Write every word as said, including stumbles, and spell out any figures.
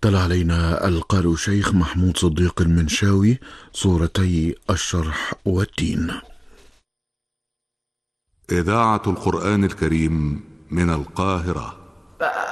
تلا علينا القارئ الشيخ محمود صديق المنشاوي سورتي الشرح والتين. إذاعة القرآن الكريم من القاهرة.